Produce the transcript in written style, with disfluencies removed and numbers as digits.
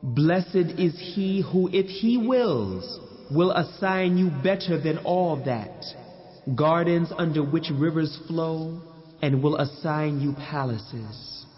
Blessed is he who, if he wills, will assign you better than all that, gardens under which rivers flow, and will assign you palaces.